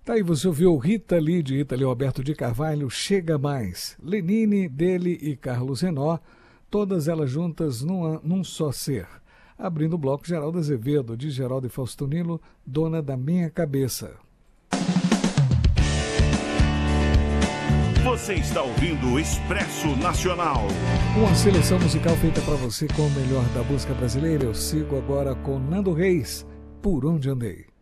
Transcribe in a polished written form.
Tá aí, você ouviu Rita Lee, de Rita Lee Roberto de Carvalho, Chega Mais, Lenine, dele e Carlos Renó, todas elas juntas num só ser. Abrindo o bloco, Geraldo Azevedo, de Geraldo e Fausto Nilo, Dona da Minha Cabeça. Você está ouvindo o Expresso Nacional. Uma seleção musical feita para você com o melhor da música brasileira. Eu sigo agora com Nando Reis, Por Onde Andei.